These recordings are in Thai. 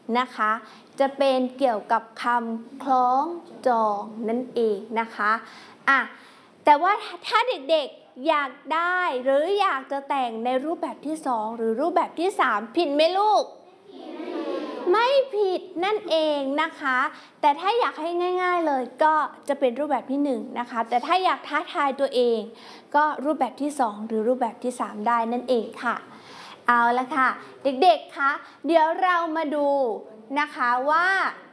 นะคะจะเป็นเกี่ยวกับคำคล้องจองนั่นเองนะคะแต่ว่าถ้าเด็กๆอยากได้หรืออยากจะแต่งในรูปแบบที่2หรือรูปแบบที่3ผิดไหมลูกไม่ผิดนั่นเองนะคะแต่ถ้าอยากให้ง่ายๆเลยก็จะเป็นรูปแบบที่1นะคะแต่ถ้าอยากท้าทายตัวเองก็รูปแบบที่2หรือรูปแบบที่3ได้นั่นเองค่ะเอาละค่ะเด็กๆคะเดี๋ยวเรามาดูนะคะว่า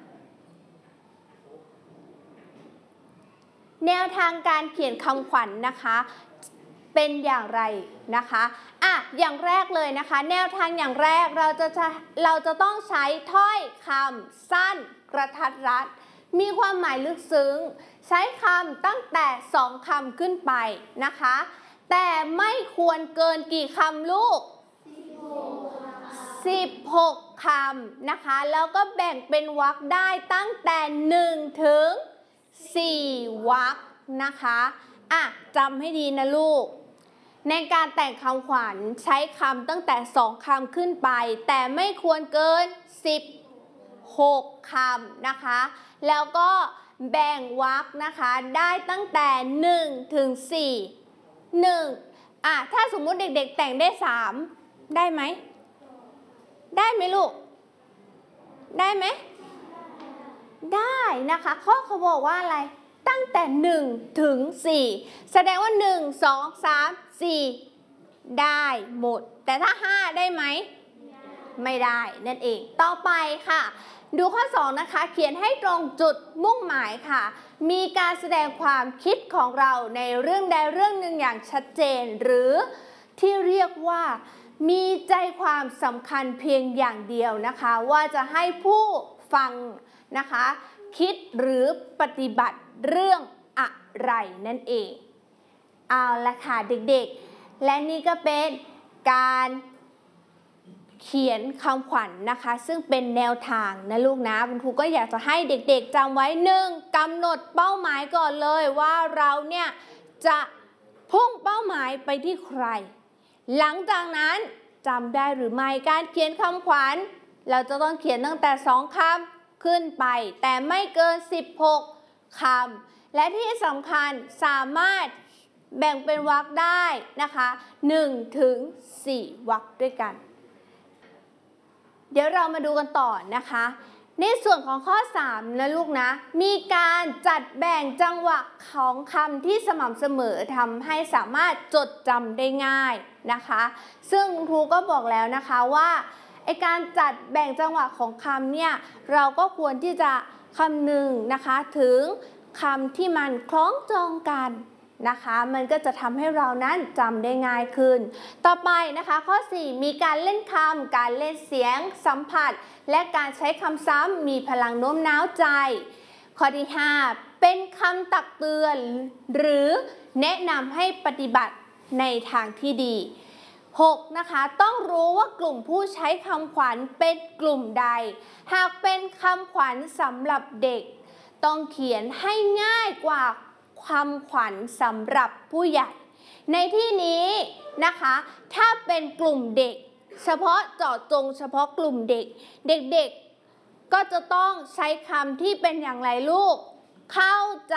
แนวทางการเขียนคำขวัญนะคะเป็นอย่างไรนะคะอย่างแรกเลยนะคะแนวทางอย่างแรกเราจะต้องใช้ถ้อยคำสั้นกระทัดรัดมีความหมายลึกซึ้งใช้คำตั้งแต่2คำขึ้นไปนะคะแต่ไม่ควรเกินกี่คำลูก16 คำนะคะแล้วก็แบ่งเป็นวรรคได้ตั้งแต่1 ถึง 4 วรรคนะคะจำให้ดีนะลูกในการแต่งคำขวัญใช้คำตั้งแต่2 คำขึ้นไปแต่ไม่ควรเกิน16 คำนะคะแล้วก็แบ่งวรรคนะคะได้ตั้งแต่1 ถึง 4ถ้าสมมุติเด็กๆแต่งได้3ได้ไหมได้ไหมลูกได้ไหมได้นะคะข้อเขาบอกว่าอะไรตั้งแต่1 ถึง 4แสดงว่า1 2 3 4ได้หมดแต่ถ้า5ได้ไหมไม่ได้นั่นเองต่อไปค่ะดูข้อ2นะคะเขียนให้ตรงจุดมุ่งหมายค่ะมีการแสดงความคิดของเราในเรื่องใดเรื่องหนึ่งอย่างชัดเจนหรือที่เรียกว่ามีใจความสำคัญเพียงอย่างเดียวนะคะว่าจะให้ผู้ฟังนะคะคิดหรือปฏิบัติเรื่องอะไรนั่นเองเอาละค่ะเด็กๆและนี่ก็เป็นการเขียนคำขวัญนะคะซึ่งเป็นแนวทางนะลูกนะคุณครูก็อยากจะให้เด็กๆจำไว้1กำหนดเป้าหมายก่อนเลยว่าเราเนี่ยจะพุ่งเป้าหมายไปที่ใครหลังจากนั้นจำได้หรือไม่การเขียนคำขวัญเราจะต้องเขียนตั้งแต่2 คำขึ้นไปแต่ไม่เกิน16 คำและที่สำคัญสามารถแบ่งเป็นวรรคได้นะคะ1 ถึง 4 วรรคด้วยกันเดี๋ยวเรามาดูกันต่อนะคะในส่วนของข้อ3นะลูกนะมีการจัดแบ่งจังหวะของคำที่สม่ำเสมอทำให้สามารถจดจำได้ง่ายนะคะซึ่งครูก็บอกแล้วนะคะว่าการจัดแบ่งจังหวะของคำเนี่ยเราก็ควรที่จะคำนึงนะคะถึงคำที่มันคล้องจองกันนะคะมันก็จะทำให้เรานั้นจำได้ง่ายขึ้นต่อไปนะคะข้อ4มีการเล่นคำการเล่นเสียงสัมผัสและการใช้คำซ้ำมีพลังโน้มน้าวใจข้อที่5เป็นคำตักเตือนหรือแนะนำให้ปฏิบัติในทางที่ดี6นะคะต้องรู้ว่ากลุ่มผู้ใช้คำขวัญเป็นกลุ่มใดหากเป็นคำขวัญสำหรับเด็กต้องเขียนให้ง่ายกว่าคำขวัญสำหรับผู้ใหญ่ในที่นี้นะคะถ้าเป็นกลุ่มเด็กเฉพาะเจาะจงเฉพาะกลุ่มเด็กเด็กๆก็จะต้องใช้คำที่เป็นอย่างไรลูกเข้าใจ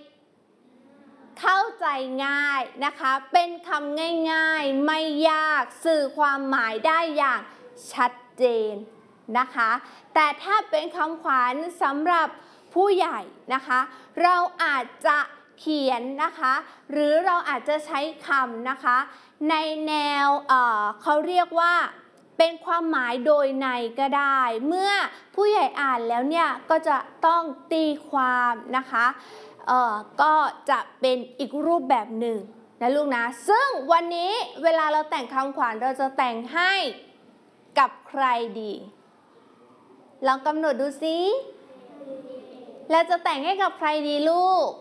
ง่ายนะคะเป็นคำง่ายๆไม่ยากสื่อความหมายได้อย่างชัดเจนนะคะแต่ถ้าเป็นคำขวัญสำหรับผู้ใหญ่นะคะเราอาจจะเขียนนะคะหรือเราอาจจะใช้คำนะคะในแนวเขาเรียกว่าเป็นความหมายโดยในก็ได้เมื่อผู้ใหญ่อ่านแล้วเนี่ยก็จะต้องตีความนะคะก็จะเป็นอีกรูปแบบหนึ่งนะลูกนะซึ่งวันนี้เวลาเราแต่งคำขวัญเราจะแต่งให้กับใครดีลองกำหนดดูสิเราจะแต่งให้กับใครดีลูก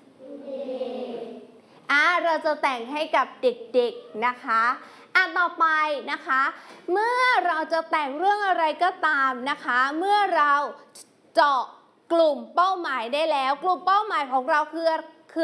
เราจะแต่งให้กับเด็กๆนะคะต่อไปนะคะเมื่อเราจะแต่งเรื่องอะไรก็ตามนะคะเมื่อเราเจาะกลุ่มเป้าหมายได้แล้วกลุ่มเป้าหมายของเราคือก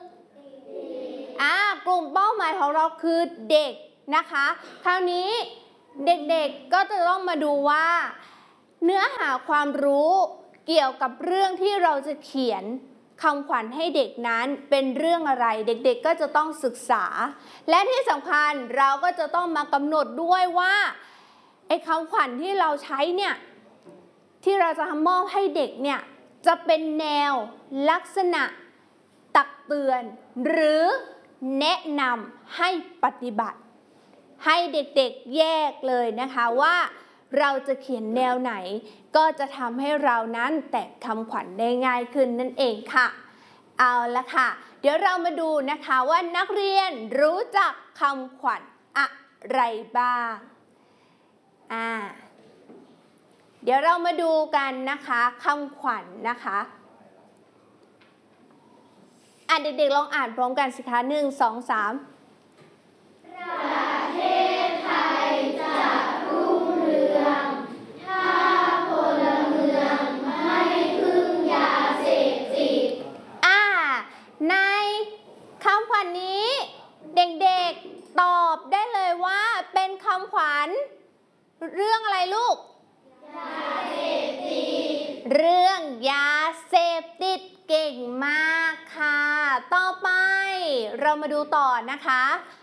ลุ่มเป้าหมายของเราคือเด็กนะคะคราวนี้เด็กๆก็จะต้องมาดูว่าเนื้อหาความรู้เกี่ยวกับเรื่องที่เราจะเขียนคำขวัญให้เด็กนั้นเป็นเรื่องอะไรเด็กๆก็จะต้องศึกษาและที่สำคัญเราก็จะต้องมากำหนดด้วยว่าไอ้คำขวัญที่เราใช้เนี่ยที่เราจะมอบให้เด็กเนี่ยจะเป็นแนวลักษณะตักเตือนหรือแนะนำให้ปฏิบัติให้เด็กๆแยกเลยนะคะว่าเราจะเขียนแนวไหนก็จะทำให้เรานั้นแต่งคำขวัญได้ง่ายขึ้นนั่นเองค่ะเอาละค่ะเดี๋ยวเรามาดูนะคะว่านักเรียนรู้จักคำขวัญอะไรบ้างเดี๋ยวเรามาดูกันนะคะคำขวัญนะคะเด็กๆลองอ่านพร้อมกันสิคะ1 2 3 ประเทศไทยจะรุ่งเรืองถ้าพลเมืองไม่พึ่งยาเสพติดในคำขวัญนี้เด็กๆตอบได้เลยว่าเป็นคำขวัญเรื่องอะไรลูกยาเสพติดเรื่องยาเสพติดเก่งมากค่ะต่อไปเรามาดูต่อนะคะ